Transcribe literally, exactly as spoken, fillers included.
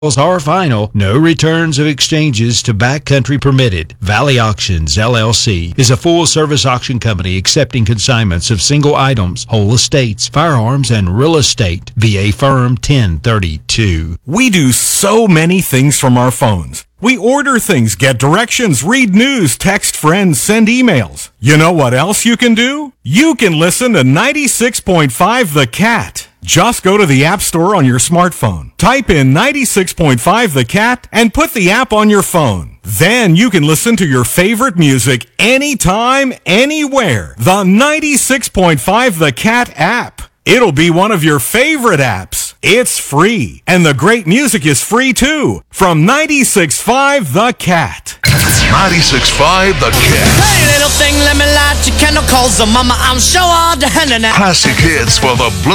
are final. No returns of exchanges to backcountry permitted. Valley Auctions, L L C, is a full-service auction company accepting consignments of single items, whole estates, firearms, and real estate. V A Firm ten thirty-two. We do so many things from our phones. We order things, get directions, read news, text friends, send emails. You know what else you can do? You can listen to ninety-six point five The Cat. Just go to the App Store on your smartphone. Type in ninety-six point five The Cat and put the app on your phone. Then you can listen to your favorite music anytime, anywhere. The ninety-six point five The Cat app. It'll be one of your favorite apps. It's free. And the great music is free too. From ninety-six point five The Cat. ninety-six point five The Cat. Hey, little thing, let me light your candle, cause the mama, I'm sure all the hand in that. Classic hits for the blue.